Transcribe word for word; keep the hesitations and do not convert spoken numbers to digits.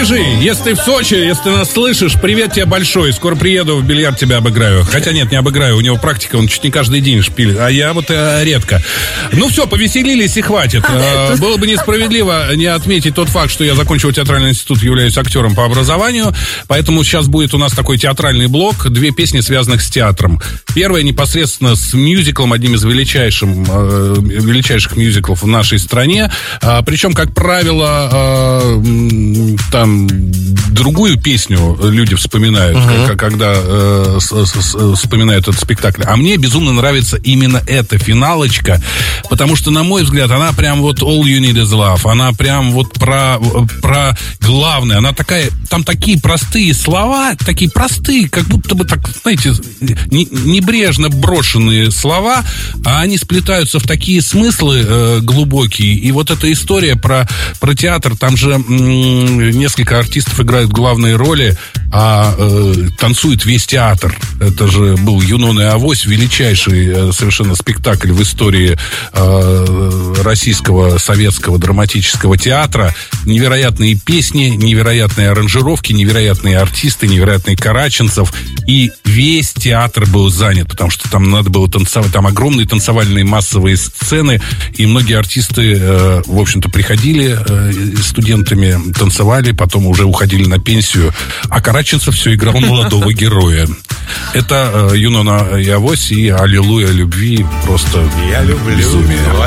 Рыжий, если ты в Сочи, если ты нас слышишь, привет тебе большой. Скоро приеду, в бильярд тебя обыграю. Хотя нет, не обыграю, у него практика, он чуть не каждый день шпилит. А я вот э, редко. Ну все, повеселились и хватит. Э, было бы несправедливо не отметить тот факт, что я закончил театральный институт, являюсь актером по образованию. Поэтому сейчас будет у нас такой театральный блок. Две песни, связанных с театром. Первая непосредственно с мюзиклом, одним из величайших, э, величайших мюзиклов в нашей стране. Э, причем, как правило, э, там другую песню люди вспоминают, uh-huh. когда э, с, с, вспоминают этот спектакль. А мне безумно нравится именно эта финалочка, потому что, на мой взгляд, она прям вот all you need is love. Она прям вот про, про главное. Она такая, там такие простые слова, такие простые, как будто бы так, знаете, не, небрежно брошенные слова, а они сплетаются в такие смыслы э, глубокие. И вот эта история про, про театр, там же м- несколько артистов играют главные роли, а э, танцует весь театр. Это же был «Юнона и Авось», величайший э, совершенно спектакль в истории э, российского советского драматического театра. Невероятные песни, невероятные аранжировки, невероятные артисты, невероятный Караченцев. И весь театр был занят, потому что там надо было танцевать. Там огромные танцевальные массовые сцены, и многие артисты, э, в общем-то, приходили э, студентами, танцевали, потом уже уходили на пенсию, а Караченцев все играл молодого героя. Это э, «Юнона и Авось» и «Аллилуйя любви». Просто я люблю безумие.